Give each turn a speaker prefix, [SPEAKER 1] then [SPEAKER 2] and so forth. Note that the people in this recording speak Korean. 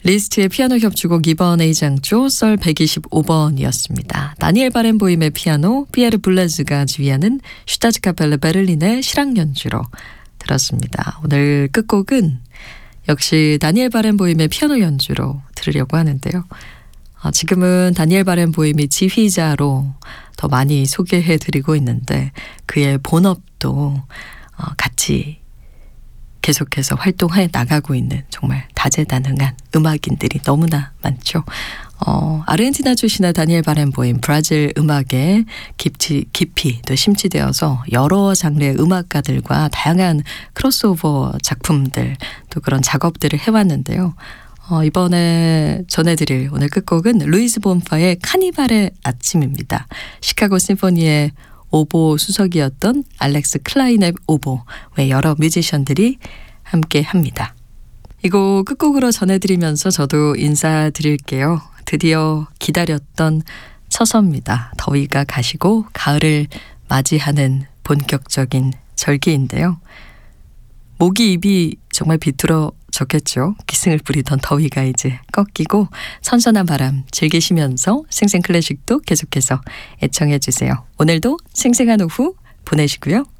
[SPEAKER 1] 리스트의 피아노 협주곡 2번 A장조 썰 125번이었습니다. 다니엘 바렌보임의 피아노, 피에르 블레즈가 지휘하는 슈타트카펠레 베를린의 실황 연주로 들었습니다. 오늘 끝곡은 역시 다니엘 바렌보임의 피아노 연주로 들으려고 하는데요. 지금은 다니엘 바렌보임이 지휘자로 더 많이 소개해드리고 있는데 그의 본업도 같이 계속해서 활동해 나가고 있는 정말 다재다능한 음악인들이 너무나 많죠. 아르헨티나 출신의 다니엘 바렌보임, 브라질 음악에 깊이 또 심취되어서 여러 장르의 음악가들과 다양한 크로스오버 작품들 또 그런 작업들을 해왔는데요. 이번에 전해드릴 오늘 끝곡은 루이스 본파의 카니발의 아침입니다. 시카고 심포니의 오보 수석이었던 알렉스 클라인의 오보 외 여러 뮤지션들이 함께 합니다. 이 곡 끝곡으로 전해드리면서 저도 인사드릴게요. 드디어 기다렸던 처서입니다. 더위가 가시고 가을을 맞이하는 본격적인 절기인데요. 목이 입이 정말 비뚤어졌겠죠. 기승을 부리던 더위가 이제 꺾이고 선선한 바람 즐기시면서 생생클래식도 계속해서 애청해 주세요. 오늘도 생생한 오후 보내시고요.